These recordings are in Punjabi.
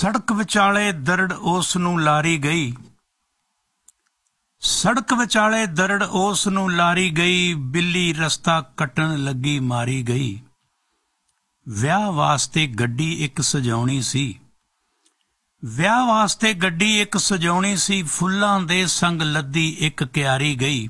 ਸੜਕ ਵਿਚਾਲੇ ਦਰੜ ਉਸ ਨੂੰ ਲਾਰੀ ਗਈ, ਸੜਕ ਵਿਚਾਲੇ ਦਰੜ ਉਸ ਨੂੰ ਲਾਰੀ ਗਈ, ਬਿੱਲੀ ਰਸਤਾ ਕੱਟਣ ਲੱਗੀ ਮਾਰੀ ਗਈ। ਵਿਆਹ ਵਾਸਤੇ ਗੱਡੀ ਇੱਕ ਸਜਾਉਣੀ ਸੀ, ਵਿਆਹ ਵਾਸਤੇ ਗੱਡੀ ਇੱਕ ਸਜਾਉਣੀ ਸੀ, ਫੁੱਲਾਂ ਦੇ ਸੰਗ ਲੱਦੀ ਇੱਕ ਕਿਆਰੀ ਗਈ।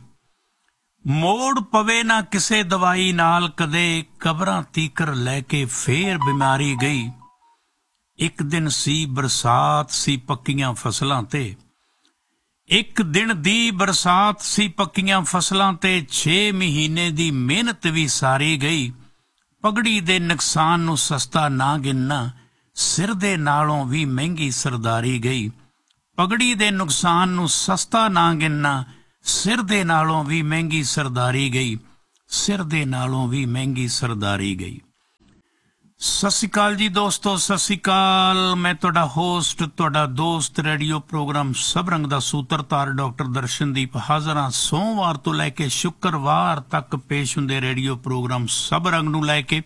ਮੋੜ ਪਵੇ ਨਾ ਕਿਸੇ ਦਵਾਈ ਨਾਲ, ਕਦੇ ਕਬਰਾਂ ਤੀਕਰ ਲੈ ਕੇ ਫੇਰ ਬਿਮਾਰੀ ਗਈ। ਇੱਕ ਦਿਨ ਸੀ ਬਰਸਾਤ ਸੀ ਪੱਕੀਆਂ ਫਸਲਾਂ ਤੇ, ਇੱਕ ਦਿਨ ਦੀ ਬਰਸਾਤ ਸੀ ਪੱਕੀਆਂ ਫਸਲਾਂ ਤੇ, 6 ਮਹੀਨੇ ਦੀ ਮਿਹਨਤ ਵੀ ਸਾਰੀ ਗਈ। ਪਗੜੀ ਦੇ ਨੁਕਸਾਨ ਨੂੰ ਸਸਤਾ ਨਾ ਗਿਣਨਾ, ਸਿਰ ਦੇ ਨਾਲੋਂ ਵੀ ਮਹਿੰਗੀ ਸਰਦਾਰੀ ਗਈ। ਪਗੜੀ ਦੇ ਨੁਕਸਾਨ ਨੂੰ ਸਸਤਾ ਨਾ ਗਿਣਨਾ, ਸਿਰ ਦੇ ਨਾਲੋਂ ਵੀ ਮਹਿੰਗੀ ਸਰਦਾਰੀ ਗਈ, ਸਿਰ ਦੇ ਨਾਲੋਂ ਵੀ ਮਹਿੰਗੀ ਸਰਦਾਰੀ ਗਈ। ਸਤਿ ਸ਼੍ਰੀ ਅਕਾਲ ਜੀ ਦੋਸਤੋ, ਸਤਿ ਸ਼੍ਰੀ ਅਕਾਲ। ਮੈਂ ਤੁਹਾਡਾ ਹੋਸਟ, ਤੁਹਾਡਾ ਦੋਸਤ, ਰੇਡੀਓ ਪ੍ਰੋਗਰਾਮ ਸਭ ਰੰਗ ਦਾ ਸੂਤਰਧਾਰ ਡਾਕਟਰ ਦਰਸ਼ਨਦੀਪ ਹਾਜ਼ਰ ਹਾਂ। ਸੋਮਵਾਰ ਤੋਂ ਲੈ ਕੇ ਸ਼ੁੱਕਰਵਾਰ ਤੱਕ ਪੇਸ਼ ਹੁੰਦੇ ਰੇਡੀਓ ਪ੍ਰੋਗਰਾਮ ਸਭ ਰੰਗ ਨੂੰ ਲੈ ਕੇ,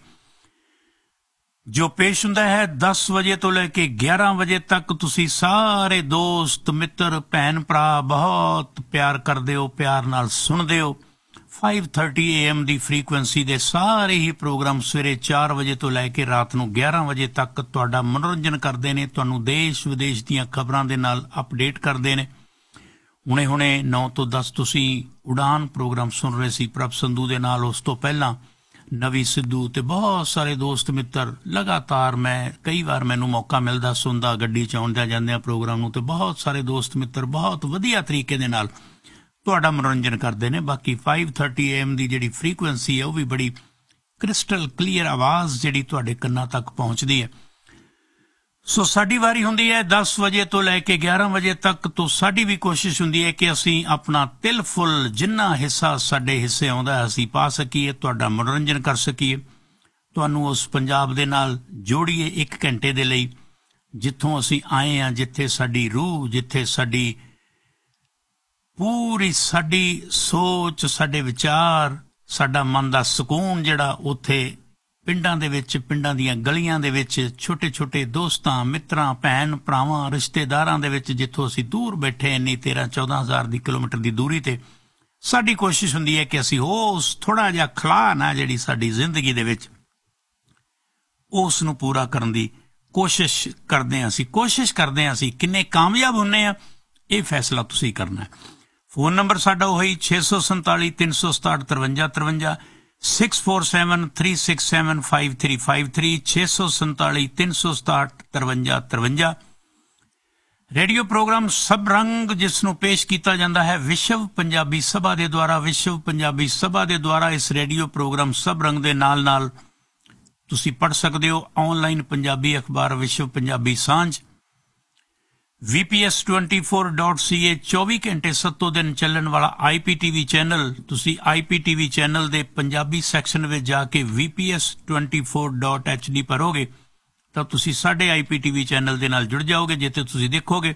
ਜੋ ਪੇਸ਼ ਹੁੰਦਾ ਹੈ 10 ਵਜੇ ਤੋਂ ਲੈ ਕੇ 11 ਵਜੇ ਤੱਕ। ਤੁਸੀਂ ਸਾਰੇ ਦੋਸਤ ਮਿੱਤਰ ਭੈਣ ਭਰਾ ਬਹੁਤ ਪਿਆਰ ਕਰਦੇ ਹੋ, ਪਿਆਰ ਨਾਲ ਸੁਣਦੇ ਹੋ। 5:30 AM ਦੀ ਫ੍ਰੀਕੁਐਂਸੀ ਦੇ ਸਾਰੇ ਹੀ ਪ੍ਰੋਗਰਾਮ ਸਵੇਰੇ 4 ਵਜੇ ਤੋਂ ਲੈ ਕੇ ਰਾਤ ਨੂੰ 11 ਵਜੇ ਤੱਕ ਤੁਹਾਡਾ ਮਨੋਰੰਜਨ ਕਰਦੇ ਨੇ, ਤੁਹਾਨੂੰ ਦੇਸ਼ ਵਿਦੇਸ਼ ਦੀਆਂ ਖਬਰਾਂ ਦੇ ਨਾਲ ਅਪਡੇਟ ਕਰਦੇ ਨੇ। ਹੁਣੇ 9 ਤੋਂ 10 ਤੁਸੀਂ ਉਡਾਨ ਪ੍ਰੋਗਰਾਮ ਸੁਣ ਰਹੇ ਸੀ ਪ੍ਰਭ ਸੰਧੂ ਦੇ ਨਾਲ। ਉਸ ਤੋਂ ਪਹਿਲਾਂ ਨਵੀ ਸਿੱਧੂ ਤੇ ਬਹੁਤ ਸਾਰੇ ਦੋਸਤ ਮਿੱਤਰ ਲਗਾਤਾਰ, ਮੈਂ ਕਈ ਵਾਰ ਮੈਨੂੰ ਮੌਕਾ ਮਿਲਦਾ ਸੁਣਦਾ ਗੱਡੀ 'ਚ ਆਉਂਦਿਆਂ ਜਾਂਦਿਆਂ ਪ੍ਰੋਗਰਾਮ ਨੂੰ, ਤੇ ਬਹੁਤ ਸਾਰੇ ਦੋਸਤ ਮਿੱਤਰ ਬਹੁਤ ਵਧੀਆ ਤਰੀਕੇ ਦੇ ਨਾਲ ਤੁਹਾਡਾ ਮਨੋਰੰਜਨ ਕਰਦੇ ਨੇ। ਬਾਕੀ 5:30 AM ਦੀ ਜਿਹੜੀ ਫ੍ਰੀਕੁਐਂਸੀ ਹੈ ਉਹ ਵੀ ਬੜੀ ਕ੍ਰਿਸਟਲ ਕਲੀਅਰ ਆਵਾਜ਼ ਜਿਹੜੀ ਤੁਹਾਡੇ ਕੰਨਾਂ ਤੱਕ ਪਹੁੰਚਦੀ ਹੈ। ਸੋ ਸਾਡੀ ਵਾਰੀ ਹੁੰਦੀ ਹੈ 10 ਵਜੇ ਤੋਂ ਲੈ ਕੇ 11 ਵਜੇ ਤੱਕ। ਤੋਂ ਸਾਡੀ ਵੀ ਕੋਸ਼ਿਸ਼ ਹੁੰਦੀ ਹੈ ਕਿ ਅਸੀਂ ਆਪਣਾ ਤਿਲ ਫੁੱਲ ਜਿੰਨਾ ਹਿੱਸਾ ਸਾਡੇ ਹਿੱਸੇ ਆਉਂਦਾ ਅਸੀਂ ਪਾ ਸਕੀਏ, ਤੁਹਾਡਾ ਮਨੋਰੰਜਨ ਕਰ ਸਕੀਏ, ਤੁਹਾਨੂੰ ਉਸ ਪੰਜਾਬ ਦੇ ਨਾਲ ਜੋੜੀਏ 1 ਘੰਟੇ ਦੇ ਲਈ, ਜਿੱਥੋਂ ਅਸੀਂ ਆਏ ਹਾਂ, ਜਿੱਥੇ ਸਾਡੀ ਰੂਹ, ਜਿੱਥੇ ਸਾਡੀ ਪੂਰੀ ਸਾਡੀ ਸੋਚ, ਸਾਡੇ ਵਿਚਾਰ, ਸਾਡਾ ਮਨ ਦਾ ਸਕੂਨ ਜਿਹੜਾ ਉੱਥੇ ਪਿੰਡਾਂ ਦੇ ਵਿੱਚ, ਪਿੰਡਾਂ ਦੀਆਂ ਗਲੀਆਂ ਦੇ ਵਿੱਚ, ਛੋਟੇ ਛੋਟੇ ਦੋਸਤਾਂ ਮਿੱਤਰਾਂ ਭੈਣ ਭਰਾਵਾਂ ਰਿਸ਼ਤੇਦਾਰਾਂ ਦੇ ਵਿੱਚ, ਜਿੱਥੋਂ ਅਸੀਂ ਦੂਰ ਬੈਠੇ ਇੰਨੀ 13-14 ਹਜ਼ਾਰ ਦੀ ਕਿਲੋਮੀਟਰ ਦੀ ਦੂਰੀ ਤੇ, ਸਾਡੀ ਕੋਸ਼ਿਸ਼ ਹੁੰਦੀ ਹੈ ਕਿ ਅਸੀਂ ਉਸ ਥੋੜ੍ਹਾ ਜਿਹਾ ਖਲਾਅ ਨਾ ਜਿਹੜੀ ਸਾਡੀ ਜ਼ਿੰਦਗੀ ਦੇ ਵਿੱਚ, ਉਸ ਨੂੰ ਪੂਰਾ ਕਰਨ ਦੀ ਕੋਸ਼ਿਸ਼ ਕਰਦੇ ਹਾਂ। ਅਸੀਂ ਕੋਸ਼ਿਸ਼ ਕਰਦੇ ਹਾਂ, ਅਸੀਂ ਕਿੰਨੇ ਕਾਮਯਾਬ ਹੁੰਦੇ ਹਾਂ ਇਹ ਫੈਸਲਾ ਤੁਸੀਂ ਕਰਨਾ ਹੈ। ਫੋਨ ਨੰਬਰ ਸਾਡਾ ਉਹੀ 647 367 5353, 6473675353, 647 367 5353। ਰੇਡੀਓ ਪ੍ਰੋਗਰਾਮ ਸਭ ਰੰਗ, ਜਿਸ ਨੂੰ ਪੇਸ਼ ਕੀਤਾ ਜਾਂਦਾ ਹੈ ਵਿਸ਼ਵ ਪੰਜਾਬੀ ਸਭਾ ਦੇ ਦੁਆਰਾ। ਵਿਸ਼ਵ ਪੰਜਾਬੀ ਸਭਾ ਦੇ ਦੁਆਰਾ ਇਸ ਰੇਡੀਓ ਪ੍ਰੋਗਰਾਮ ਸਭ ਰੰਗ ਦੇ ਨਾਲ ਤੁਸੀਂ ਪੜ੍ਹ ਸਕਦੇ ਹੋ ਆਨਲਾਈਨ ਪੰਜਾਬੀ ਅਖਬਾਰ ਵਿਸ਼ਵ ਪੰਜਾਬੀ ਸਾਂਝ, VPS24.ca, 24 ਘੰਟੇ 7 ਦਿਨ ਚੱਲਣ ਵਾਲਾ IPTV ਚੈਨਲ। ਤੁਸੀਂ IPTV ਚੈਨਲ ਦੇ ਪੰਜਾਬੀ ਸੈਕਸ਼ਨ ਵਿੱਚ ਜਾ ਕੇ VPS24.HD ਭਰੋਗੇ ਤਾਂ ਤੁਸੀਂ ਸਾਡੇ IPTV ਚੈਨਲ ਦੇ ਨਾਲ ਜੁੜ ਜਾਓਗੇ, ਜਿੱਥੇ ਤੁਸੀਂ ਦੇਖੋਗੇ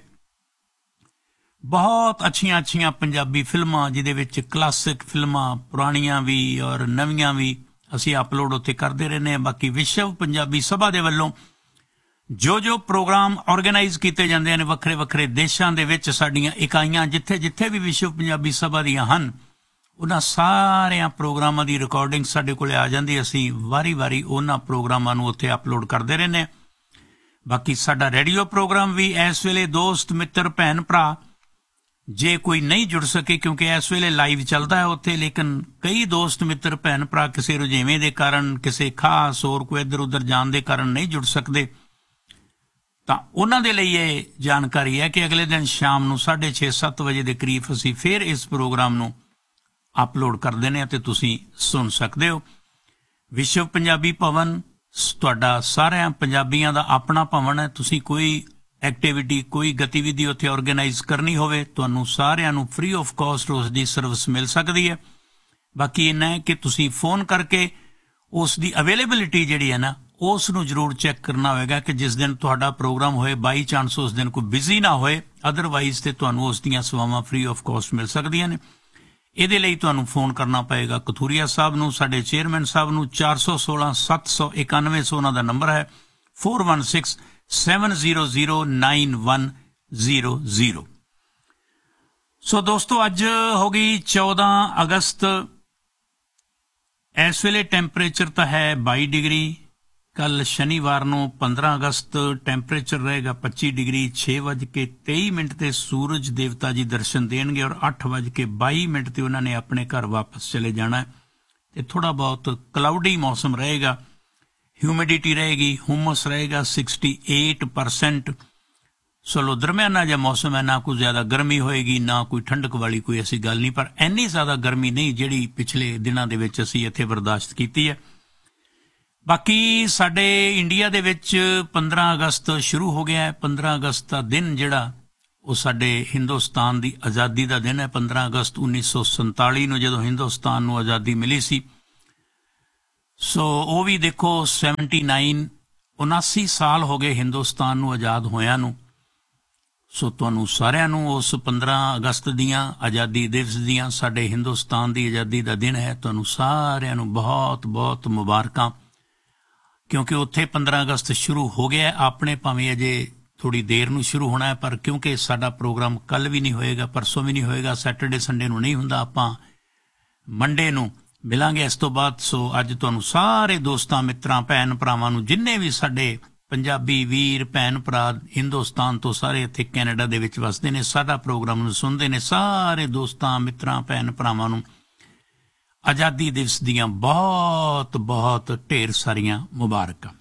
ਬਹੁਤ ਅੱਛੀਆਂ ਪੰਜਾਬੀ ਫਿਲਮਾਂ, ਜਿਹਦੇ ਵਿੱਚ ਕਲਾਸਿਕ ਫਿਲਮਾਂ ਪੁਰਾਣੀਆਂ ਵੀ ਔਰ ਨਵੀਆਂ ਵੀ ਅਸੀਂ ਅਪਲੋਡ ਉੱਥੇ ਕਰਦੇ ਰਹਿੰਦੇ ਹਾਂ। ਬਾਕੀ ਵਿਸ਼ਵ ਪੰਜਾਬੀ ਸਭਾ ਦੇ ਵੱਲੋਂ ਜੋ ਪ੍ਰੋਗਰਾਮ ਆਰਗੇਨਾਈਜ਼ ਕੀਤੇ ਜਾਂਦੇ ਨੇ ਵੱਖਰੇ ਵੱਖਰੇ ਦੇਸ਼ਾਂ ਦੇ ਵਿੱਚ, ਸਾਡੀਆਂ ਇਕਾਈਆਂ ਜਿੱਥੇ ਵੀ ਵਿਸ਼ਵ ਪੰਜਾਬੀ ਸਭਾ ਦੀਆਂ ਹਨ, ਉਹਨਾਂ ਸਾਰਿਆਂ ਪ੍ਰੋਗਰਾਮਾਂ ਦੀ ਰਿਕਾਰਡਿੰਗ ਸਾਡੇ ਕੋਲ ਆ ਜਾਂਦੀ। ਅਸੀਂ ਵਾਰੀ ਉਹਨਾਂ ਪ੍ਰੋਗਰਾਮਾਂ ਨੂੰ ਉੱਥੇ ਅਪਲੋਡ ਕਰਦੇ ਰਹਿੰਦੇ ਹਾਂ। ਬਾਕੀ ਸਾਡਾ ਰੇਡੀਓ ਪ੍ਰੋਗਰਾਮ ਵੀ ਇਸ ਵੇਲੇ ਦੋਸਤ ਮਿੱਤਰ ਭੈਣ ਭਰਾ, ਜੇ ਕੋਈ ਨਹੀਂ ਜੁੜ ਸਕੇ ਕਿਉਂਕਿ ਇਸ ਵੇਲੇ ਲਾਈਵ ਚੱਲਦਾ ਹੈ ਉੱਥੇ, ਲੇਕਿਨ ਕਈ ਦੋਸਤ ਮਿੱਤਰ ਭੈਣ ਭਰਾ ਕਿਸੇ ਰੁਝੇਵੇਂ ਦੇ ਕਾਰਨ, ਕਿਸੇ ਖਾਸ ਹੋਰ ਕੋਈ ਇੱਧਰ ਉੱਧਰ ਜਾਣ ਦੇ ਕਾਰਨ ਨਹੀਂ ਜੁੜ ਸਕਦੇ, ਤਾਂ ਉਹਨਾਂ ਦੇ ਲਈ ਇਹ ਜਾਣਕਾਰੀ ਹੈ ਕਿ ਅਗਲੇ ਦਿਨ ਸ਼ਾਮ ਨੂੰ 6:30-7 ਵਜੇ ਦੇ ਕਰੀਬ ਅਸੀਂ ਫਿਰ ਇਸ ਪ੍ਰੋਗਰਾਮ ਨੂੰ ਅਪਲੋਡ ਕਰ ਦਿੰਦੇ ਹਾਂ ਤੇ ਤੁਸੀਂ ਸੁਣ ਸਕਦੇ ਹੋ। ਵਿਸ਼ਵ ਪੰਜਾਬੀ ਭਵਨ ਤੁਹਾਡਾ ਸਾਰਿਆਂ ਪੰਜਾਬੀਆਂ ਦਾ ਆਪਣਾ ਭਵਨ ਹੈ। ਤੁਸੀਂ ਕੋਈ ਐਕਟੀਵਿਟੀ, ਕੋਈ ਗਤੀਵਿਧੀ ਉੱਥੇ ਆਰਗੇਨਾਈਜ਼ ਕਰਨੀ ਹੋਵੇ, ਤੁਹਾਨੂੰ ਸਾਰਿਆਂ ਨੂੰ ਫ੍ਰੀ ਆਫ ਕਾਸਟ ਉਸ ਦੀ ਸਰਵਿਸ ਮਿਲ ਸਕਦੀ ਹੈ। ਬਾਕੀ ਇੰਨਾ ਹੈ ਕਿ ਤੁਸੀਂ ਫੋਨ ਕਰਕੇ ਉਸ ਦੀ ਅਵੇਲੇਬਿਲਿਟੀ ਜਿਹੜੀ ਹੈ ਨਾ, ਉਸ ਨੂੰ ਜ਼ਰੂਰ ਚੈੱਕ ਕਰਨਾ ਹੋਵੇਗਾ ਕਿ ਜਿਸ ਦਿਨ ਤੁਹਾਡਾ ਪ੍ਰੋਗਰਾਮ ਹੋਏ, ਬਾਈ ਚਾਂਸ ਉਸ ਦਿਨ ਕੋਈ ਬਿਜ਼ੀ ਨਾ ਹੋਏ, ਅਦਰਵਾਈਜ਼ ਤੇ ਤੁਹਾਨੂੰ ਉਸ ਦੀਆਂ ਸੇਵਾਵਾਂ ਫ੍ਰੀ ਆਫ ਕਾਸਟ ਮਿਲ ਸਕਦੀਆਂ ਨੇ। ਇਹਦੇ ਲਈ ਤੁਹਾਨੂੰ ਫੋਨ ਕਰਨਾ ਪਏਗਾ ਕਥੂਰੀਆ ਸਾਹਿਬ ਨੂੰ, ਸਾਡੇ ਚੇਅਰਮੈਨ ਸਾਹਿਬ ਨੂੰ। 416 791 ਉਹਨਾਂ ਦਾ ਨੰਬਰ ਹੈ, 416 70099100। ਸੋ ਦੋਸਤੋ ਅੱਜ ਹੋ ਗਈ 14 ਅਗਸਤ। ਇਸ ਵੇਲੇ ਟੈਂਪਰੇਚਰ ਤਾਂ ਹੈ 22 ਡਿਗਰੀ। ਕੱਲ ਸ਼ਨੀਵਾਰ ਨੂੰ 15 ਅਗਸਤ ਟੈਂਪਰੇਚਰ ਰਹੇਗਾ 25 ਡਿਗਰੀ। 6:23 ਤੇ ਸੂਰਜ ਦੇਵਤਾ ਜੀ ਦਰਸ਼ਨ ਦੇਣਗੇ ਔਰ 8:22 ਤੇ ਉਹਨਾਂ ਨੇ ਆਪਣੇ ਘਰ ਵਾਪਸ ਚਲੇ ਜਾਣਾ ਤੇ ਥੋੜਾ ਬਹੁਤ ਕਲਾਉਡੀ ਮੌਸਮ ਰਹੇਗਾ। ਹਿਊਮਿਡਿਟੀ ਰਹੇਗੀ, ਹੁਮਸ ਰਹੇਗਾ 68%। ਚਲੋ ਦਰਮਿਆਨਾ ਜਿਹਾ ਮੌਸਮ ਹੈ, ਨਾ ਕੋਈ ਜ਼ਿਆਦਾ ਗਰਮੀ ਹੋਏਗੀ ਨਾ ਕੋਈ ਠੰਡਕ ਵਾਲੀ ਕੋਈ ਐਸੀ ਗੱਲ ਨਹੀਂ, ਪਰ ਇੰਨੀ ਜ਼ਿਆਦਾ ਗਰਮੀ ਨਹੀਂ ਜਿਹੜੀ ਪਿਛਲੇ ਦਿਨਾਂ ਦੇ ਵਿੱਚ ਅਸੀਂ ਇੱਥੇ ਬਰਦਾਸ਼ਤ ਕੀਤੀ ਹੈ। ਬਾਕੀ ਸਾਡੇ ਇੰਡੀਆ ਦੇ ਵਿੱਚ 15 ਅਗਸਤ ਸ਼ੁਰੂ ਹੋ ਗਿਆ ਹੈ। 15 ਅਗਸਤ ਦਾ ਦਿਨ ਜਿਹੜਾ ਉਹ ਸਾਡੇ ਹਿੰਦੁਸਤਾਨ ਦੀ ਆਜ਼ਾਦੀ ਦਾ ਦਿਨ ਹੈ। 15 ਅਗਸਤ 1947 ਨੂੰ ਜਦੋਂ ਹਿੰਦੁਸਤਾਨ ਨੂੰ ਆਜ਼ਾਦੀ ਮਿਲੀ ਸੀ। ਸੋ ਉਹ ਵੀ ਦੇਖੋ 79 ਸਾਲ ਹੋ ਗਏ ਹਿੰਦੁਸਤਾਨ ਨੂੰ ਆਜ਼ਾਦ ਹੋਇਆਂ ਨੂੰ। ਸੋ ਤੁਹਾਨੂੰ ਸਾਰਿਆਂ ਨੂੰ ਉਸ 15 ਅਗਸਤ ਦੀਆਂ ਆਜ਼ਾਦੀ ਦਿਵਸ ਦੀਆਂ, ਸਾਡੇ ਹਿੰਦੁਸਤਾਨ ਦੀ ਆਜ਼ਾਦੀ ਦਾ ਦਿਨ ਹੈ, ਤੁਹਾਨੂੰ ਸਾਰਿਆਂ ਨੂੰ ਬਹੁਤ ਬਹੁਤ ਮੁਬਾਰਕਾਂ। ਕਿਉਂਕਿ ਉੱਥੇ 15 ਅਗਸਤ ਸ਼ੁਰੂ ਹੋ ਗਿਆ, ਆਪਣੇ ਭਾਵੇਂ ਅਜੇ ਥੋੜ੍ਹੀ ਦੇਰ ਨੂੰ ਸ਼ੁਰੂ ਹੋਣਾ ਹੈ, ਪਰ ਕਿਉਂਕਿ ਸਾਡਾ ਪ੍ਰੋਗਰਾਮ ਕੱਲ੍ਹ ਵੀ ਨਹੀਂ ਹੋਏਗਾ, ਪਰਸੋਂ ਵੀ ਨਹੀਂ ਹੋਏਗਾ, ਸੈਟਰਡੇ ਸੰਡੇ ਨੂੰ ਨਹੀਂ ਹੁੰਦਾ, ਆਪਾਂ ਮੰਡੇ ਨੂੰ ਮਿਲਾਂਗੇ ਇਸ ਤੋਂ ਬਾਅਦ। ਸੋ ਅੱਜ ਤੁਹਾਨੂੰ ਸਾਰੇ ਦੋਸਤਾਂ ਮਿੱਤਰਾਂ ਭੈਣ ਭਰਾਵਾਂ ਨੂੰ, ਜਿੰਨੇ ਵੀ ਸਾਡੇ ਪੰਜਾਬੀ ਵੀਰ ਭੈਣ ਭਰਾ ਹਿੰਦੁਸਤਾਨ ਤੋਂ ਸਾਰੇ ਇੱਥੇ ਕੈਨੇਡਾ ਦੇ ਵਿੱਚ ਵਸਦੇ ਨੇ, ਸਾਡਾ ਪ੍ਰੋਗਰਾਮ ਨੂੰ ਸੁਣਦੇ ਨੇ, ਸਾਰੇ ਦੋਸਤਾਂ ਮਿੱਤਰਾਂ ਭੈਣ ਭਰਾਵਾਂ ਨੂੰ ਆਜ਼ਾਦੀ ਦਿਵਸ ਦੀਆਂ ਬਹੁਤ ਬਹੁਤ ਢੇਰ ਸਾਰੀਆਂ ਮੁਬਾਰਕਾਂ।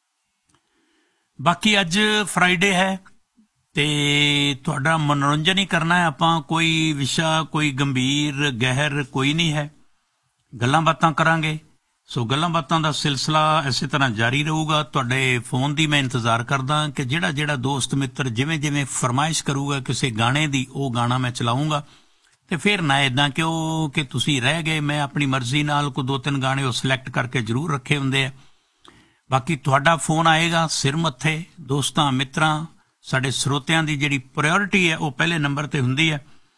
ਬਾਕੀ ਅੱਜ ਫਰਾਈਡੇ ਹੈ ਤੇ ਤੁਹਾਡਾ ਮਨੋਰੰਜਨ ਹੀ ਕਰਨਾ ਹੈ ਆਪਾਂ। ਕੋਈ ਵਿਸ਼ਾ, ਕੋਈ ਗੰਭੀਰ ਗਹਿਰ ਕੋਈ ਨਹੀਂ ਹੈ, ਗੱਲਾਂ ਬਾਤਾਂ ਕਰਾਂਗੇ। ਸੋ ਗੱਲਾਂ ਬਾਤਾਂ ਦਾ ਸਿਲਸਿਲਾ ਇਸੇ ਤਰ੍ਹਾਂ ਜਾਰੀ ਰਹੂਗਾ। ਤੁਹਾਡੇ ਫੋਨ ਦੀ ਮੈਂ ਇੰਤਜ਼ਾਰ ਕਰਦਾ ਕਿ ਜਿਹੜਾ ਦੋਸਤ ਮਿੱਤਰ ਜਿਵੇਂ ਜਿਵੇਂ ਫਰਮਾਇਸ਼ ਕਰੂਗਾ ਕਿਸੇ ਗਾਣੇ ਦੀ, ਉਹ ਗਾਣਾ ਮੈਂ ਚਲਾਊਂਗਾ। ਤੇ ਫਿਰ ਨਾ ਇੱਦਾਂ ਕਿ ਤੁਸੀਂ ਰਹਿ ਗਏ, ਮੈਂ ਆਪਣੀ ਮਰਜ਼ੀ ਨਾਲ ਕੋਈ 2-3 ਗਾਣੇ ਉਹ ਸਿਲੈਕਟ ਕਰਕੇ ਜ਼ਰੂਰ ਰੱਖੇ ਹੁੰਦੇ ਆ। ਬਾਕੀ ਤੁਹਾਡਾ ਫੋਨ ਆਏਗਾ ਸਿਰ ਮੱਥੇ। ਦੋਸਤਾਂ ਮਿੱਤਰਾਂ, ਸਾਡੇ ਸਰੋਤਿਆਂ ਦੀ ਜਿਹੜੀ ਪ੍ਰਾਇਓਰਿਟੀ ਹੈ ਉਹ ਪਹਿਲੇ ਨੰਬਰ ਤੇ ਹੁੰਦੀ ਹੈ।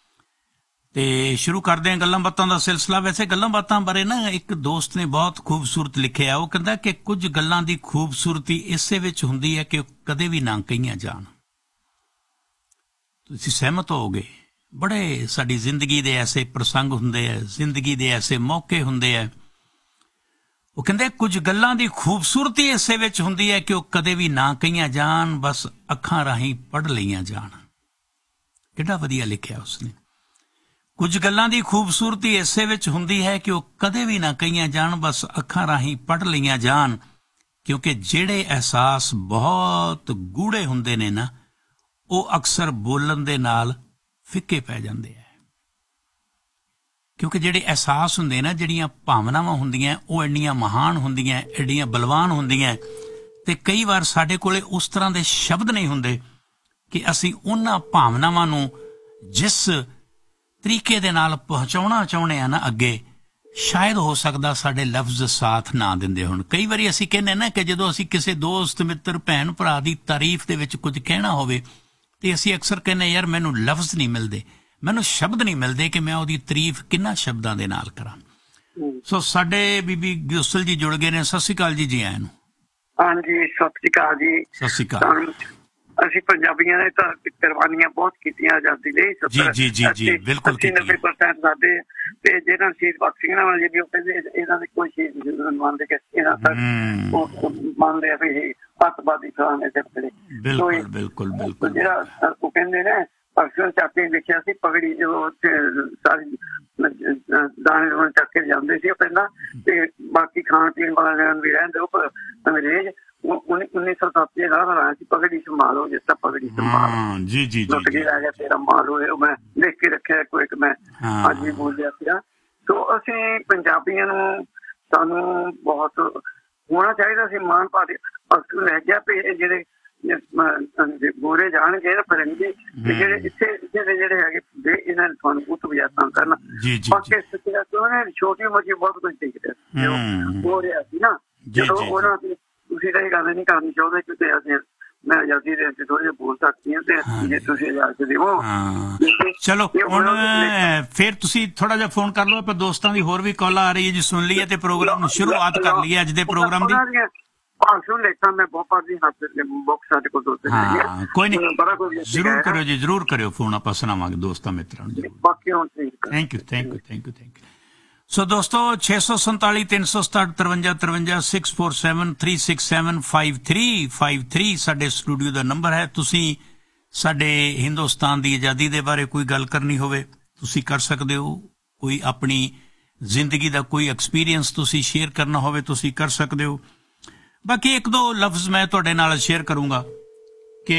ਤੇ ਸ਼ੁਰੂ ਕਰਦੇ ਹਾਂ ਗੱਲਾਂ ਬਾਤਾਂ ਦਾ ਸਿਲਸਿਲਾ। ਵੈਸੇ ਗੱਲਾਂ ਬਾਤਾਂ ਬਾਰੇ ਨਾ ਇੱਕ ਦੋਸਤ ਨੇ ਬਹੁਤ ਖੂਬਸੂਰਤ ਲਿਖਿਆ। ਉਹ ਕਹਿੰਦਾ ਕਿ ਕੁਝ ਗੱਲਾਂ ਦੀ ਖੂਬਸੂਰਤੀ ਇਸੇ ਵਿੱਚ ਹੁੰਦੀ ਹੈ ਕਿ ਉਹ ਕਦੇ ਵੀ ਨਾ ਕਹੀਆਂ ਜਾਣ। ਤੁਸੀਂ ਸਹਿਮਤ ਹੋਵੋਗੇ। ਬੜੇ ਸਾਡੀ ਜ਼ਿੰਦਗੀ ਦੇ ਐਸੇ ਪ੍ਰਸੰਗ ਹੁੰਦੇ ਆ, ਜ਼ਿੰਦਗੀ ਦੇ ਐਸੇ ਮੌਕੇ ਹੁੰਦੇ ਆ। ਉਹ ਕਹਿੰਦੇ ਕੁਝ ਗੱਲਾਂ ਦੀ ਖੂਬਸੂਰਤੀ ਇਸੇ ਵਿੱਚ ਹੁੰਦੀ ਹੈ ਕਿ ਉਹ ਕਦੇ ਵੀ ਨਾ ਕਹੀਆਂ ਜਾਣ, ਬਸ ਅੱਖਾਂ ਰਾਹੀਂ ਪੜ੍ਹ ਲਈਆਂ ਜਾਣ। ਕਿੰਨਾ ਵਧੀਆ ਲਿਖਿਆ ਉਸਨੇ। ਕੁਝ ਗੱਲਾਂ ਦੀ ਖੂਬਸੂਰਤੀ ਇਸੇ ਵਿੱਚ ਹੁੰਦੀ ਹੈ ਕਿ ਉਹ ਕਦੇ ਵੀ ਨਾ ਕਹੀਆਂ ਜਾਣ, ਬਸ ਅੱਖਾਂ ਰਾਹੀਂ ਪੜ੍ਹ ਲਈਆਂ ਜਾਣ। ਕਿਉਂਕਿ ਜਿਹੜੇ ਅਹਿਸਾਸ ਬਹੁਤ ਗੂੜੇ ਹੁੰਦੇ ਨੇ ਨਾ, ਉਹ ਅਕਸਰ ਬੋਲਣ ਦੇ ਨਾਲ ਫਿੱਕੇ ਪੈ ਜਾਂਦੇ ਹੈ। ਕਿਉਂਕਿ ਜਿਹੜੇ ਅਹਿਸਾਸ ਹੁੰਦੇ ਨਾ, ਜਿਹੜੀਆਂ ਭਾਵਨਾਵਾਂ ਹੁੰਦੀਆਂ, ਉਹ ਐਡੀਆਂ ਮਹਾਨ ਹੁੰਦੀਆਂ, ਐਡੀਆਂ ਬਲਵਾਨ ਹੁੰਦੀਆਂ, ਤੇ ਕਈ ਵਾਰ ਸਾਡੇ ਕੋਲੇ ਉਸ ਤਰ੍ਹਾਂ ਦੇ ਸ਼ਬਦ ਨਹੀਂ ਹੁੰਦੇ ਕਿ ਅਸੀਂ ਉਹਨਾਂ ਭਾਵਨਾਵਾਂ ਨੂੰ ਜਿਸ ਤਰੀਕੇ ਦੇ ਨਾਲ ਪਹੁੰਚਾਉਣਾ ਚਾਹੁੰਦੇ ਆ ਨਾ ਅੱਗੇ, ਸ਼ਾਇਦ ਹੋ ਸਕਦਾ ਸਾਡੇ ਲਫ਼ਜ਼ ਸਾਥ ਨਾ ਦਿੰਦੇ ਹੋਣ। ਕਈ ਵਾਰੀ ਅਸੀਂ ਕਹਿੰਦੇ ਨਾ ਕਿ ਜਦੋਂ ਅਸੀਂ ਕਿਸੇ ਦੋਸਤ ਮਿੱਤਰ ਭੈਣ ਭਰਾ ਦੀ ਤਾਰੀਫ ਦੇ ਵਿੱਚ ਕੁਝ ਕਹਿਣਾ ਹੋਵੇ ਤੇ ਅਸੀਂ ਅਕਸਰ ਕਹਿੰਦੇ ਯਾਰ ਮੈਨੂੰ ਲਫ਼ਜ਼ ਨਹੀਂ ਮਿਲਦੇ, ਮੈਨੂੰ ਸ਼ਬਦ ਨਹੀਂ ਮਿਲਦੇ ਕਿ ਮੈਂ ਉਹਦੀ ਤਾਰੀਫ ਕਿੰਨਾ ਸ਼ਬਦਾਂ ਦੇ ਨਾਲ ਕਰਾਂ। ਸੋ ਸਾਡੇ ਬੀਬੀ ਗੁਸਲ ਜੀ ਜੁੜ ਗਏ ਨੇ। ਸਤਿ ਸ਼੍ਰੀ ਅਕਾਲ ਜੀ, ਆਇਆਂ ਨੂੰ। ਹਾਂਜੀ, ਸਤਿ ਸ਼੍ਰੀ ਅਕਾਲ ਜੀ। ਸਤਿ ਸ਼੍ਰੀ ਅਕਾਲ। ਅਸੀਂ ਪੰਜਾਬੀਆਂ ਨੇ ਤਾਂ ਕੁਰਬਾਨੀਆਂ ਬਹੁਤ ਕੀਤੀਆਂ ਆਜ਼ਾਦੀ ਲਈ। ਜੀ ਬਿਲਕੁਲ 80-90% ਸਾਡੇ ਤੇ ਜਿਹਨਾਂ ਸ਼ਹੀਦ ਭਗਤ ਸਿੰਘ ਨਾਲ ਜੀ ਉਹ ਕਹਿੰਦੇ ਇਹਨਾਂ ਦੇ ਕੋਈ ਸ਼ਹੀਦ ਮੰਨਦੇ ਕਿ ਇਹਨਾਂ ਤੱਕ ਉਹ ਮੰਨਦੇ ਆ ਵੀ ਅੱਤਵਾਦੀ ਫਲਾਣੇ ਤੇ ਬਿਲਕੁਲ ਜਿਹੜਾ ਉਹ ਕਹਿੰਦੇ ਨੇ ਭਗਤ ਚੱਕ ਕੇ ਲਿਖਿਆ ਸੀ ਪਗੜੀ, ਜਦੋਂ ਸਾਰੀ ਦਾਣੇ ਚੱਕ ਕੇ ਜਾਂਦੇ ਸੀ ਉਹ ਪਹਿਲਾਂ, ਤੇ ਬਾਕੀ ਖਾਣ ਪੀਣ ਵਾਲਿਆਂ ਵੀ ਰਹਿੰਦੇ ਉਹ ਅੰਗਰੇਜ਼ 1907 ਰਾਹ ਬਣਾਇਆ ਸੀ ਪਗੜੀ ਸੰਭਾਲੋ, ਜਿਸ ਤਰ੍ਹਾਂ ਪਗੜੀ ਸੰਭਾਲ ਜੀ ਲੁੱਟ ਕੇ ਰਹਿ ਗਿਆ ਤੇਰਾ ਮਾਲ ਹੋਏ। ਉਹ ਮੈਂ ਲਿਖ ਕੇ ਰੱਖਿਆ ਇੱਕ ਮੈਂ ਅੱਜ ਵੀ ਬੋਲਿਆ ਸੀਗਾ। ਸੋ ਅਸੀਂ ਪੰਜਾਬੀਆਂ ਨੂੰ ਸਾਨੂੰ ਬਹੁਤ ਹੋਣਾ ਚਾਹੀਦਾ ਸੀ ਮਾਣ ਭਾਰੀ ਲੈ ਗਿਆ ਵੀ ਜਿਹੜੇ ਗੋਰੇ ਜਾਣਗੇ ਨਾ ਫਰੰਗੀ, ਜਿਹੜੇ ਇੱਥੇ ਦੇ ਜਿਹੜੇ ਹੈਗੇ ਇਹਨਾਂ ਨੇ ਤੁਹਾਨੂੰ ਉੱਤ ਵਿਜਾਤਾਂ ਕਰਨਾ। ਬਾਕੀ ਕਿਉਂ ਨੇ ਛੋਟੀ ਮੋਟੀ ਬਹੁਤ ਕੁਝ ਦੇਖਦੇ ਹੋ ਰਿਹਾ ਸੀ ਨਾ, ਜਦੋਂ ਉਹਨਾਂ ਦੀ ਤੁਸੀਂ ਤਾਂ ਇਹ ਗੱਲ ਨਹੀਂ ਕਰਨੀ ਚਾਹੁੰਦੇ ਕਿ ਅਸੀਂ ਮੈਂ ਆਜ਼ਾਦੀ ਦੇ ਵਿੱਚ ਥੋੜ੍ਹੇ ਜਿਹੇ ਬੋਲ ਸਕਦੀ ਹਾਂ ਤੇ ਜੇ ਤੁਸੀਂ ਇਜਾਜ਼ਤ ਦਿਓ। ਚਲੋ ਹੁਣ ਫਿਰ ਤੁਸੀਂ ਥੋੜਾ ਜਿਹਾ ਫੋਨ ਕਰ ਲਓ, ਆਪਾਂ ਦੋਸਤਾਂ ਦੀ ਹੋਰ ਵੀ ਕਾਲ ਆ ਰਹੀ ਹੈ ਜੀ, ਸੁਣ ਲਈਏ ਤੇ ਪ੍ਰੋਗਰਾਮ ਨੂੰ ਸ਼ੁਰੂਆਤ ਕਰ ਲਈਏ ਅੱਜ ਦੇ ਪ੍ਰੋਗਰਾਮ ਦੀ। ਭਗਤ ਸਿੰਘ ਲੇਖਾਂ ਮੈਂ ਬਹੁਤ ਪੜ੍ਹਦੀ ਹਾਂ, ਬੁੱਕ ਸਾਡੇ ਕੋਲ ਦੋ ਤਿੰਨ ਹੈਗੀਆਂ। ਹਾਂ ਕੋਈ ਨਹੀਂ, ਬੜਾ ਕੁਝ ਜ਼ਰੂਰ ਕਰਿਓ ਜੀ, ਜ਼ਰੂਰ ਕਰਿਓ ਫੋਨ, ਆਪਾਂ ਸੁਣਾਵਾਂਗੇ ਦੋਸਤਾਂ ਮਿੱਤਰਾਂ ਨੂੰ ਜ਼ਰੂਰ। ਬਾਕੀ ਹੁਣ ਠੀਕ ਥੈਂਕ ਯੂ। ਸੋ ਦੋਸਤੋ 647 367 53 53 647 367 5353 ਸਾਡੇ ਸਟੂਡੀਓ ਦਾ ਨੰਬਰ ਹੈ। ਤੁਸੀਂ ਸਾਡੇ ਹਿੰਦੁਸਤਾਨ ਦੀ ਆਜ਼ਾਦੀ ਦੇ ਬਾਰੇ ਕੋਈ ਗੱਲ ਕਰਨੀ ਹੋਵੇ ਤੁਸੀਂ ਕਰ ਸਕਦੇ ਹੋ, ਕੋਈ ਆਪਣੀ ਜ਼ਿੰਦਗੀ ਦਾ ਕੋਈ ਐਕਸਪੀਰੀਅੰਸ ਤੁਸੀਂ ਸ਼ੇਅਰ ਕਰਨਾ ਹੋਵੇ ਤੁਸੀਂ ਕਰ ਸਕਦੇ ਹੋ। ਬਾਕੀ ਇੱਕ ਦੋ ਲਫ਼ਜ਼ ਮੈਂ ਤੁਹਾਡੇ ਨਾਲ ਸ਼ੇਅਰ ਕਰੂੰਗਾ ਕਿ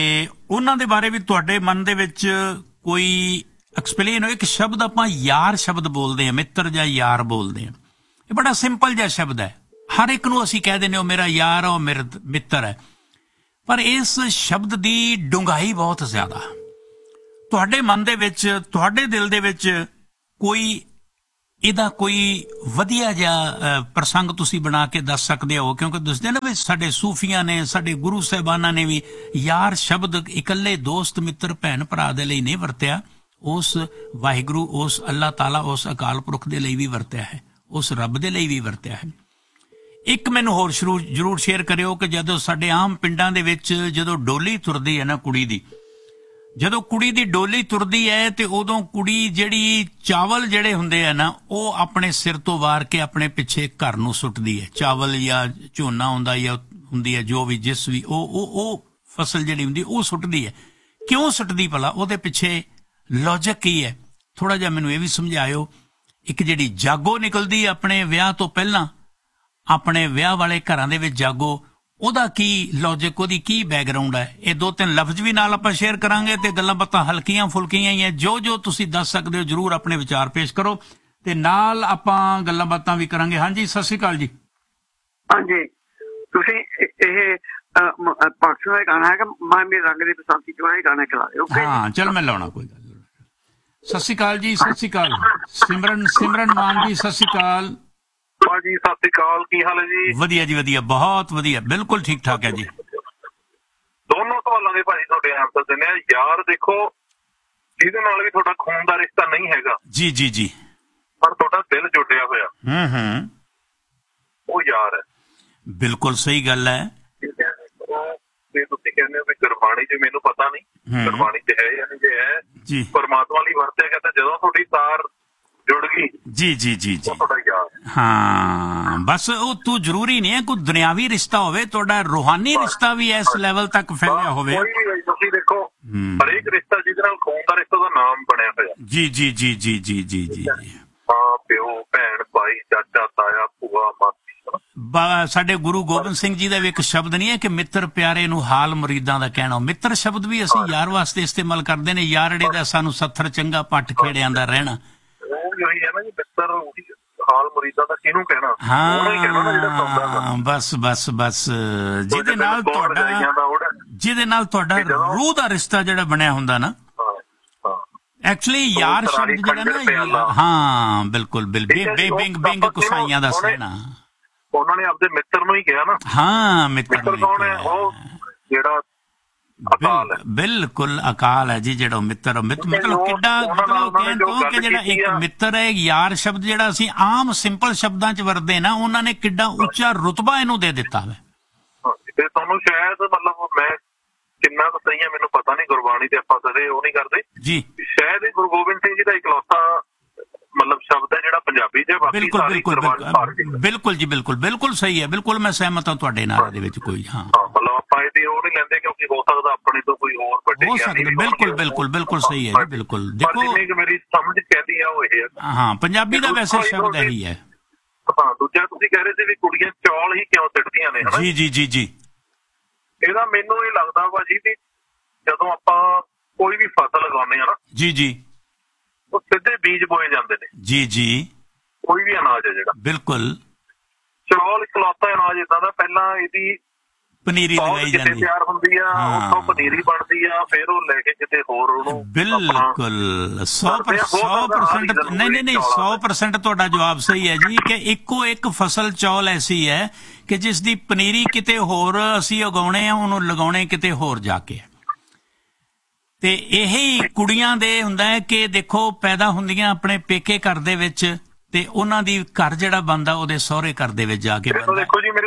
ਉਹਨਾਂ ਦੇ ਬਾਰੇ ਵੀ ਤੁਹਾਡੇ ਮਨ ਦੇ ਵਿੱਚ ਕੋਈ ਐਕਸਪਲੇਨ ਹੋ। ਇੱਕ ਸ਼ਬਦ ਆਪਾਂ ਯਾਰ ਸ਼ਬਦ ਬੋਲਦੇ ਹਾਂ, ਮਿੱਤਰ ਜਾਂ ਯਾਰ ਬੋਲਦੇ ਹਾਂ। ਇਹ ਬੜਾ ਸਿੰਪਲ ਜਿਹਾ ਸ਼ਬਦ ਹੈ, ਹਰ ਇੱਕ ਨੂੰ ਅਸੀਂ ਕਹਿ ਦਿੰਦੇ ਹੋ ਮੇਰਾ ਯਾਰ ਉਹ ਮੇਰਾ ਮਿੱਤਰ ਹੈ, ਪਰ ਇਸ ਸ਼ਬਦ ਦੀ ਡੂੰਘਾਈ ਬਹੁਤ ਜ਼ਿਆਦਾ। ਤੁਹਾਡੇ ਮਨ ਦੇ ਵਿੱਚ, ਤੁਹਾਡੇ ਦਿਲ ਦੇ ਵਿੱਚ ਕੋਈ ਇਹਦਾ ਕੋਈ ਵਧੀਆ ਜਿਹਾ ਪ੍ਰਸੰਗ ਤੁਸੀਂ ਬਣਾ ਕੇ ਦੱਸ ਸਕਦੇ ਹੋ, ਕਿਉਂਕਿ ਦੱਸਦੇ ਨਾ ਵੀ ਸਾਡੇ ਸੂਫੀਆਂ ਨੇ, ਸਾਡੇ ਗੁਰੂ ਸਾਹਿਬਾਨਾਂ ਨੇ ਵੀ ਯਾਰ ਸ਼ਬਦ ਇਕੱਲੇ ਦੋਸਤ ਮਿੱਤਰ ਭੈਣ ਭਰਾ ਦੇ ਲਈ ਨਹੀਂ ਵਰਤਿਆ, ਉਸ ਵਾਹਿਗੁਰੂ, ਉਸ ਅੱਲਾਹ ਤਾਲਾ, ਉਸ ਅਕਾਲ ਪੁਰਖ ਦੇ ਲਈ ਵੀ ਵਰਤਿਆ ਹੈ, ਉਸ ਰੱਬ ਦੇ ਲਈ ਵੀ ਵਰਤਿਆ ਹੈ। ਇੱਕ ਮੈਨੂੰ ਹੋਰ ਜ਼ਰੂਰ ਸ਼ੇਅਰ ਕਰਿਓ ਕਿ ਜਦੋਂ ਸਾਡੇ ਆਮ ਪਿੰਡਾਂ ਦੇ ਵਿੱਚ ਜਦੋਂ ਡੋਲੀ ਤੁਰਦੀ ਹੈ ਨਾ ਕੁੜੀ ਦੀ, ਜਦੋਂ ਕੁੜੀ ਦੀ ਡੋਲੀ ਤੁਰਦੀ ਹੈ ਤੇ ਉਦੋਂ ਕੁੜੀ ਜਿਹੜੀ ਚਾਵਲ ਜਿਹੜੇ ਹੁੰਦੇ ਆ ਨਾ ਉਹ ਆਪਣੇ ਸਿਰ ਤੋਂ ਵਾਰ ਕੇ ਆਪਣੇ ਪਿੱਛੇ ਘਰ ਨੂੰ ਸੁੱਟਦੀ ਹੈ। ਚਾਵਲ ਜਾਂ ਝੋਨਾ ਹੁੰਦਾ ਜਾਂ ਹੁੰਦੀ ਹੈ ਜੋ ਵੀ ਜਿਸ ਵੀ ਉਹ ਫਸਲ ਜਿਹੜੀ ਹੁੰਦੀ ਉਹ ਸੁੱਟਦੀ ਹੈ। ਕਿਉਂ ਸੁੱਟਦੀ ਭਲਾ? ਉਹਦੇ ਪਿੱਛੇ ਲੌਜਿਕ ਕੀ ਹੈ? ਥੋੜਾ ਜਿਹਾ ਮੈਨੂੰ ਇਹ ਵੀ ਸਮਝਾਇਓ। ਇੱਕ ਜਿਹੜੀ ਜਾਗੋ ਨਿਕਲਦੀ ਆਪਣੇ ਵਿਆਹ ਤੋਂ ਪਹਿਲਾਂ, ਆਪਣੇ ਵਿਆਹ ਵਾਲੇ ਘਰਾਂ ਦੇ ਵਿੱਚ ਜਾਗੋ, ਉਹਦਾ ਕੀ ਲੌਜਿਕ, ਉਹਦੀ ਕੀ ਬੈਕਗਰਾਉਂਡ ਹੈ? ਇਹ ਦੋ ਤਿੰਨ ਲਫ਼ਜ਼ ਵੀ ਨਾਲ ਆਪਾਂ ਸ਼ੇਅਰ ਕਰਾਂਗੇ ਤੇ ਗੱਲਾਂ ਬਾਤਾਂ ਹਲਕੀਆਂ ਫੁਲਕੀਆਂ ਹੀ ਹੈ, ਜੋ ਤੁਸੀਂ ਦੱਸ ਸਕਦੇ ਹੋ ਜਰੂਰ ਆਪਣੇ ਵਿਚਾਰ ਪੇਸ਼ ਕਰੋ ਤੇ ਨਾਲ ਆਪਾਂ ਗੱਲਾਂ ਬਾਤਾਂ ਵੀ ਕਰਾਂਗੇ। ਹਾਂਜੀ ਸਤਿ ਸ਼੍ਰੀ ਅਕਾਲ ਜੀ। ਹਾਂਜੀ, ਤੁਸੀਂ ਇਹ ਭਗਤ ਸਿੰਘ ਦਾ ਗਾਣਾ ਹੈਗਾ ਮੈਂ ਮੇਰੇ ਰੰਗ ਦੀ ਬਸੰਤੀ ਚੋਂ, ਇਹ ਗਾਣਾ ਖਿਲਾ ਦਿਓ। ਹਾਂ ਚਲ ਮੈਂ ਲਾਉਣਾ, ਕੋਈ ਗੱਲ। ਸਤਿ ਸ਼੍ਰੀ ਅਕਾਲ ਜੀ। ਸਤਿ ਸ਼੍ਰੀ ਅਕਾਲ ਸਿਮਰਨ ਮਾਨ ਜੀ, ਸਤਿ ਸ਼੍ਰੀ ਅਕਾਲ ਜੀ। ਸਤਿ ਸ਼੍ਰੀ ਅਕਾਲ, ਕੀ ਹਾਲ ਹੈ ਜੀ? ਵਧੀਆ ਜੀ ਵਧੀਆ, ਬਹੁਤ ਵਧੀਆ, ਬਿਲਕੁਲ ਠੀਕ ਠਾਕ ਹੈ ਜੀ। ਦੋਨੋਂ ਸਵਾਲਾਂ ਦੇ ਭਾਜੀ ਤੁਹਾਡੇ ਆਨਸਰ ਦਿੰਦੇ ਆ। ਯਾਰ ਦੇਖੋ, ਜਿਹਦੇ ਨਾਲ ਵੀ ਤੁਹਾਡਾ ਖੂਨ ਦਾ ਰਿਸ਼ਤਾ ਨਹੀਂ ਹੈਗਾ ਜੀ ਜੀ ਜੀ, ਪਰ ਤੁਹਾਡਾ ਦਿਲ ਜੁੜਿਆ ਹੋਇਆ, ਉਹ ਯਾਰ ਹੈ। ਬਿਲਕੁਲ ਸਹੀ ਗੱਲ ਹੈ। ਤੇ ਤੁਸੀਂ ਕਹਿੰਦੇ ਹੋ ਵੀ ਗੁਰਬਾਣੀ ਚ ਮੈਨੂੰ ਪਤਾ ਨਹੀਂ ਗੁਰਬਾਣੀ ਚ ਹੈ ਜਾਂ ਨਹੀਂ ਜੇ ਹੈ ਜੀ, ਪਰਮਾਤਮਾ ਲਈ ਵਰਤਿਆ ਗਿਆ ਤਾਂ ਜਦੋਂ ਤੁਹਾਡੀ ਤਾਰ ਜੁੜ ਗਈ ਜੀ ਜੀ ਜੀ ਜੀ, ਤੁਹਾਡਾ ਯਾਰ। ਹਾਂ ਬਸ ਉਹ ਤੂੰ ਜ਼ਰੂਰੀ ਨਹੀਂ ਹੈ ਕੋਈ ਦੁਨਿਆਵੀ ਰਿਸ਼ਤਾ ਹੋਵੇ, ਤੁਹਾਡਾ ਰੂਹਾਨੀ ਰਿਸ਼ਤਾ ਵੀ ਇਸ ਲੈਵਲ ਤੱਕ ਫੈਲਿਆ ਹੋਵੇ। ਤੁਸੀਂ ਦੇਖੋ ਹਰੇਕ ਰਿਸ਼ਤਾ ਜਿਹਦੇ ਨਾਲ ਖੂਨ ਦਾ ਰਿਸ਼ਤਾ ਦਾ ਨਾਮ ਬਣਿਆ ਹੋਇਆ। ਜੀ ਜੀ ਜੀ ਜੀ ਜੀ ਜੀ ਜੀ, ਮਾਂ ਪਿਓ ਭੈਣ ਭਾਈ ਚਾਚਾ ਤਾਇਆ ਭੂਆ ਮਾਸੀ। ਸਾਡੇ ਗੁਰੂ ਗੋਬਿੰਦ ਸਿੰਘ ਜੀ ਦਾ ਵੀ ਇੱਕ ਸ਼ਬਦ ਨਹੀਂ ਹੈ ਕਿ ਮਿੱਤਰ ਪਿਆਰੇ ਨੂੰ ਹਾਲ ਮੁਰੀਦਾਂ ਦਾ ਕਹਿਣਾ। ਮਿੱਤਰ ਸ਼ਬਦ ਵੀ ਅਸੀਂ ਯਾਰ ਵਾਸਤੇ ਇਸਤੇਮਾਲ ਕਰਦੇ ਨੇ। ਯਾਰੜੇ ਦਾ ਸਾਨੂੰ ਸੱਥਰ ਚੰਗਾ ਪੱਟ ਖੇੜਿਆਂ ਦਾ ਰਹਿਣਾ। ਉਹੀ ਹੈ ਨਾ ਜੀ, ਮਿੱਤਰ ਹਾਲ ਮੁਰੀਦਾਂ ਦਾ ਕਿਹਨੂੰ ਕਹਿਣਾ? ਹਾਂ ਬਸ ਬਸ ਬਸ, ਜਿਹਦੇ ਨਾਲ ਤੁਹਾਡਾ ਰੂਹ ਦਾ ਰਿਸ਼ਤਾ ਜਿਹੜਾ ਬਣਿਆ ਹੁੰਦਾ ਨਾ, ਐਕਚੁਅਲੀ ਯਾਰ ਸ਼ਬਦ ਜਿਹੜਾ ਨਾ, ਹਾਂ ਬਿਲਕੁਲ ਬਿੰਗ ਕੁਸਾਈਆਂ ਦਾ ਸਹਿਣਾ, ਉਹਨਾਂ ਨੇ ਆਪਦੇ ਮਿੱਤਰ ਨੂੰ ਹੀ ਕਿਹਾ ਨਾ। ਹਾਂ ਮਿੱਤਰ ਕੌਣ ਹੈ? ਉਹ ਜਿਹੜਾ ਅਕਾਲ ਹੈ। ਬਿਲਕੁਲ ਅਕਾਲ ਹੈ ਜੀ, ਜਿਹੜਾ ਮਿੱਤਰ ਮਤਲਬ ਕਿੱਡਾ, ਮਤਲਬ ਕਹਿਣ ਤੋਂ ਕਿ ਜਿਹੜਾ ਇੱਕ ਮਿੱਤਰ ਹੈ, ਯਾਰ ਸ਼ਬਦ ਜਿਹੜਾ ਅਸੀਂ ਆਮ ਸਿੰਪਲ ਸ਼ਬਦਾਂ ਚ ਵਰਤਦੇ ਨਾ, ਉਹਨਾਂ ਨੇ ਕਿੱਡਾ ਉੱਚਾ ਰੁਤਬਾ ਇਹਨੂੰ ਦੇ ਦਿੱਤਾ ਹੈ। ਤੇ ਤੁਹਾਨੂੰ ਸ਼ਾਇਦ ਮਤਲਬ ਮੈਂ ਕਿੰਨਾ ਕੁ ਸਹੀ ਹੈ ਮੈਨੂੰ ਪਤਾ ਨਹੀਂ, ਗੁਰਬਾਣੀ ਤੇ ਆਪਾਂ ਕਦੇ ਉਹ ਨਹੀਂ ਕਰਦੇ ਜੀ। ਸ਼ਾਇਦ ਇਹ ਗੁਰੂ ਗੋਬਿੰਦ ਸਿੰਘ ਜੀ ਦਾ ਇਕਲੌਤਾ ਮਤਲਬ ਸ਼ਬਦ ਹੈ ਜਿਹੜਾ ਪੰਜਾਬੀ ਚ, ਬਾਕੀ ਬਿਲਕੁਲ ਜੀ ਬਿਲਕੁਲ ਸਹੀ ਹੈ, ਬਿਲਕੁਲ ਮੈਂ ਸਹਿਮਤ ਹਾਂ ਤੁਹਾਡੇ ਨਾਲ ਇਹਦੇ ਵਿੱਚ ਕੋਈ। ਹਾਂ ਮਤਲਬ ਆਪਾਂ ਇਹਦੀ ਉਹ ਨਹੀਂ ਲੈਂਦੇ ਕਿਉਂਕਿ ਹੋ ਸਕਦਾ ਆਪਣੇ ਤੋਂ ਕੋਈ ਹੋਰ ਵੱਡੇ ਹੋ ਸਕਦਾ। ਬਿਲਕੁਲ ਸਹੀ ਹੈ ਜੀ, ਬਿਲਕੁਲ। ਦੇਖੋ ਮੇਰੀ ਸਮਝ ਕਹਿੰਦੀ ਆ ਉਹ ਇਹ ਹੈ। ਹਾਂ ਪੰਜਾਬੀ ਦਾ ਵੈਸੇ ਸ਼ਬਦ ਇਹੀ ਹੈ। ਹਾਂ ਦੂਜਾ ਤੁਸੀਂ ਕਹਿ ਰਹੇ ਸੀ ਵੀ ਕੁੜੀਆਂ ਚੌਲ ਹੀ ਕਿਉਂ ਸਿੱਟਦੀਆਂ ਨੇ? ਜੀ ਜੀ ਜੀ ਜੀ, ਇਹਦਾ ਮੈਨੂੰ ਇਹ ਲੱਗਦਾ ਭਾਜੀ ਵੀ ਜਦੋਂ ਆਪਾਂ ਕੋਈ ਵੀ ਫਸਲ ਲਗਾਉਂਦੇ ਆ ਨਾ ਜੀ ਜੀ, ਉਹ ਸਿੱਧੇ ਬੀਜ ਬੋਏ ਜਾਂਦੇ ਨੇ। ਜੀ ਜੀ, ਕੋਈ ਵੀ ਅਨਾਜ ਹੈ ਜਿਹੜਾ, ਬਿਲਕੁਲ। ਚੌਲ ਇਕਲੌਤਾ ਅਨਾਜ ਏਦਾਂ ਦਾ, ਪਹਿਲਾਂ ਇਹਦੀ ਪਨੀਰੀ ਲਗਾਈ ਜਾਂਦੀ ਹੈ, ਤਿਆਰ ਹੁੰਦੀ ਆ, ਉੱਥੋਂ ਪਨੀਰੀ ਬਣਦੀ ਆ, ਫਿਰ ਉਹ ਲੈ ਕੇ ਕਿਤੇ ਹੋਰ ਉਹਨੂੰ। ਬਿਲਕੁਲ 100% ਨਹੀਂ 100% ਤੁਹਾਡਾ ਜਵਾਬ ਸਹੀ ਹੈ ਜੀ ਕਿ ਇੱਕੋ ਇੱਕ ਫਸਲ ਚੌਲ ਐਸੀ ਹੈ ਕਿ ਜਿਸ ਦੀ ਪਨੀਰੀ ਕਿਤੇ ਹੋਰ ਅਸੀਂ ਉਗਾਉਣੇ ਆ, ਉਹਨੂੰ ਲਗਾਉਣੇ ਕਿਤੇ ਹੋਰ ਜਾ ਕੇ। ਤੇ ਇਹੀ ਕੁੜੀਆਂ ਦੇ ਹੁੰਦਾ ਹੈ ਕਿ ਦੇਖੋ ਪੈਦਾ ਹੁੰਦੀਆਂ ਆਪਣੇ ਪੇਕੇ ਘਰ ਦੇ ਵਿੱਚ, ਤੇ ਉਹਨਾਂ ਦੀ ਘਰ ਜਿਹੜਾ ਬਣਦਾ ਉਹਦੇ ਸਹੁਰੇ ਘਰ ਦੇ ਵਿੱਚ ਜਾ ਕੇ ਬਣਦਾ। ਦੇਖੋ ਜੀ ਮੇਰੇ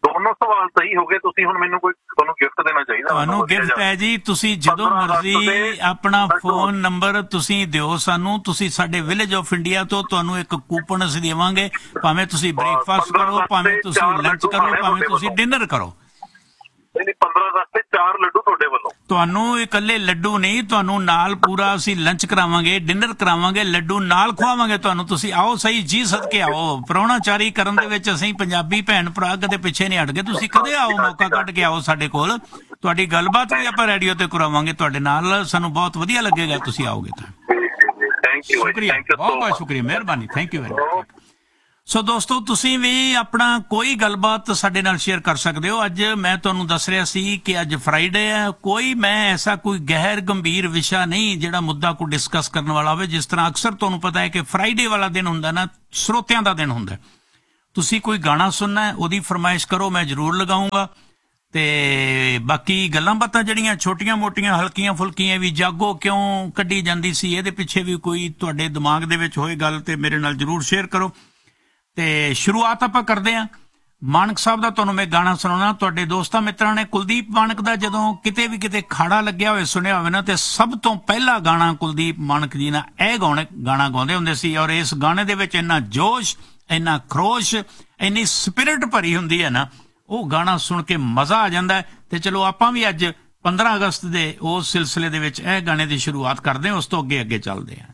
ਦੋਨੋਂ ਸਵਾਲ ਸਹੀ ਹੋ ਗਏ। ਤੁਸੀਂ ਹੁਣ ਮੈਨੂੰ ਕੋਈ ਤੁਹਾਨੂੰ ਗਿਫਟ ਦੇਣਾ ਚਾਹੀਦਾ। ਤੁਹਾਨੂੰ ਗਿਫਟ ਹੈ ਜੀ, ਤੁਸੀਂ ਜਦੋਂ ਮਰਜ਼ੀ ਆਪਣਾ ਫੋਨ ਨੰਬਰ ਤੁਸੀਂ ਦਿਓ ਸਾਨੂੰ। ਤੁਸੀਂ ਸਾਡੇ ਵਿਲੇਜ ਆਫ ਇੰਡੀਆ ਤੋਂ ਤੁਹਾਨੂੰ ਇੱਕ ਕੂਪਨ ਅਸੀਂ ਦੇਵਾਂਗੇ। ਭਾਵੇਂ ਤੁਸੀਂ ਬ੍ਰੇਕਫਾਸਟ ਕਰੋ, ਭਾਵੇਂ ਤੁਸੀਂ ਲੰਚ ਕਰੋ, ਭਾਵੇਂ ਤੁਸੀਂ ਡਿਨਰ ਕਰੋ। 15 ਅਗਸਤ ਤੇ 4 ਲੱਡੂ ਤੁਹਾਡੇ ਵੱਲੋਂ। ਤੁਹਾਨੂੰ ਇਕੱਲੇ ਲੱਡੂ ਨਹੀਂ, ਤੁਹਾਨੂੰ ਨਾਲ ਪੂਰਾ ਅਸੀਂ ਲੰਚ ਕਰਾਵਾਂਗੇ, ਡਿਨਰ ਕਰਾਵਾਂਗੇ, ਲੱਡੂ ਨਾਲ ਖਵਾਵਾਂਗੇ ਤੁਹਾਨੂੰ। ਤੁਸੀਂ ਆਓ ਸਹੀ ਜੀ, ਸਦਕੇ ਆਓ। ਪ੍ਰਾਹੁਣਾਚਾਰੀ ਕਰਨ ਦੇ ਵਿੱਚ ਅਸੀਂ ਪੰਜਾਬੀ ਭੈਣ ਭਰਾ ਕਦੇ ਪਿੱਛੇ ਨਹੀਂ ਹਟਗੇ। ਤੁਸੀਂ ਕਦੇ ਆਓ, ਮੌਕਾ ਕੱਢ ਕੇ ਆਓ ਸਾਡੇ ਕੋਲ। ਤੁਹਾਡੀ ਗੱਲਬਾਤ ਵੀ ਆਪਾਂ ਰੇਡੀਓ ਤੇ ਕਰਾਵਾਂਗੇ ਤੁਹਾਡੇ ਨਾਲ। ਸਾਨੂੰ ਬਹੁਤ ਵਧੀਆ ਲੱਗੇਗਾ ਤੁਸੀਂ ਆਓਗੇ ਤਾਂ। ਥੈਂਕ ਯੂ, ਸ਼ੁਕਰੀਆ, ਬਹੁਤ ਬਹੁਤ ਸ਼ੁਕਰੀਆ, ਮਿਹਰਬਾਨੀ, ਥੈਂਕ ਯੂ ਵੈਰੀ ਮਚ। ਸੋ ਦੋਸਤੋ, ਤੁਸੀਂ ਵੀ ਆਪਣਾ ਕੋਈ ਗੱਲਬਾਤ ਸਾਡੇ ਨਾਲ ਸ਼ੇਅਰ ਕਰ ਸਕਦੇ ਹੋ। ਅੱਜ ਮੈਂ ਤੁਹਾਨੂੰ ਦੱਸ ਰਿਹਾ ਸੀ ਕਿ ਅੱਜ ਫਰਾਈਡੇ ਹੈ। ਕੋਈ ਮੈਂ ਐਸਾ ਕੋਈ ਗਹਿਰ ਗੰਭੀਰ ਵਿਸ਼ਾ ਨਹੀਂ ਜਿਹੜਾ ਮੁੱਦਾ ਕੋਈ ਡਿਸਕਸ ਕਰਨ ਵਾਲਾ ਹੋਵੇ। ਜਿਸ ਤਰ੍ਹਾਂ ਅਕਸਰ ਤੁਹਾਨੂੰ ਪਤਾ ਹੈ ਕਿ ਫਰਾਈਡੇ ਵਾਲਾ ਦਿਨ ਹੁੰਦਾ ਨਾ, ਸਰੋਤਿਆਂ ਦਾ ਦਿਨ ਹੁੰਦਾ। ਤੁਸੀਂ ਕੋਈ ਗਾਣਾ ਸੁਣਨਾ ਹੈ, ਉਹਦੀ ਫਰਮਾਇਸ਼ ਕਰੋ, ਮੈਂ ਜ਼ਰੂਰ ਲਗਾਊਂਗਾ। ਤੇ ਬਾਕੀ ਗੱਲਾਂ ਬਾਤਾਂ ਜਿਹੜੀਆਂ ਛੋਟੀਆਂ ਮੋਟੀਆਂ ਹਲਕੀਆਂ ਫੁਲਕੀਆਂ ਵੀ, ਜਾਗੋ ਕਿਉਂ ਕੱਢੀ ਜਾਂਦੀ ਸੀ, ਇਹਦੇ ਪਿੱਛੇ ਵੀ ਕੋਈ ਤੁਹਾਡੇ ਦਿਮਾਗ ਦੇ ਵਿੱਚ ਹੋਏ ਗੱਲ ਤੇ ਮੇਰੇ ਨਾਲ ਜ਼ਰੂਰ ਸ਼ੇਅਰ ਕਰੋ। ਤੇ ਸ਼ੁਰੂਆਤ ਆਪਾਂ ਕਰਦੇ ਹਾਂ ਮਾਨਕ ਸਾਹਿਬ ਦਾ। ਤੁਹਾਨੂੰ ਮੈਂ ਗਾਣਾ ਸੁਣਾਉਣਾ। ਤੁਹਾਡੇ ਦੋਸਤਾਂ ਮਿੱਤਰਾਂ ਨੇ ਕੁਲਦੀਪ ਮਾਨਕ ਦਾ ਜਦੋਂ ਕਿਤੇ ਵੀ ਕਿਤੇ ਖਾੜਾ ਲੱਗਿਆ ਹੋਵੇ, ਸੁਣਿਆ ਹੋਵੇ ਨਾ, ਤੇ ਸਭ ਤੋਂ ਪਹਿਲਾ ਗਾਣਾ ਕੁਲਦੀਪ ਮਾਨਕ ਜੀ ਨਾਲ ਇਹ ਗਾਣਾ ਗਾਉਂਦੇ ਹੁੰਦੇ ਸੀ। ਔਰ ਇਸ ਗਾਣੇ ਦੇ ਵਿੱਚ ਇੰਨਾ ਜੋਸ਼, ਇੰਨਾ ਖਰੋਸ਼, ਇੰਨੀ ਸਪਿਰਿਟ ਭਰੀ ਹੁੰਦੀ ਹੈ ਨਾ, ਉਹ ਗਾਣਾ ਸੁਣ ਕੇ ਮਜ਼ਾ ਆ ਜਾਂਦਾ ਹੈ। ਤੇ ਚਲੋ ਆਪਾਂ ਵੀ ਅੱਜ 15 ਅਗਸਤ ਦੇ ਉਸ ਸਿਲਸਿਲੇ ਦੇ ਵਿੱਚ ਇਹ ਗਾਣੇ ਦੀ ਸ਼ੁਰੂਆਤ ਕਰਦੇ ਹਾਂ, ਉਸ ਤੋਂ ਅੱਗੇ ਚੱਲਦੇ ਹਾਂ।